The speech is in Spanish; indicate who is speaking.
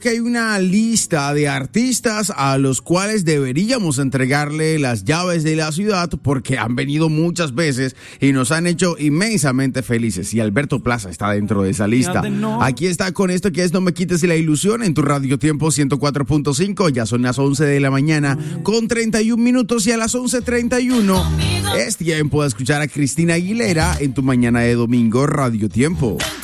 Speaker 1: Que hay una lista de artistas a los cuales deberíamos entregarle las llaves de la ciudad porque han venido muchas veces y nos han hecho inmensamente felices. Y Alberto Plaza está dentro de esa lista. Aquí está con esto que es No Me Quites la Ilusión en tu Radio Tiempo 104.5. Ya son las 11 de la mañana con 31 minutos y a las 11:31 es tiempo de escuchar a Cristina Aguilera en tu mañana de domingo Radio Tiempo.